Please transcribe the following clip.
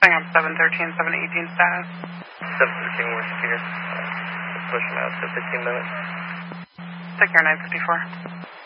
Hang on, 713, 718 status. 713 works here. Pushing out to 15 minutes. Take care, 954.